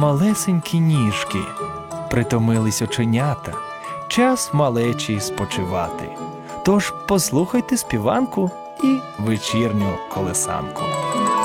малесенькі ніжки, притомились оченята, час малечі спочивати. Тож послухайте співанку і вечірню колесанку.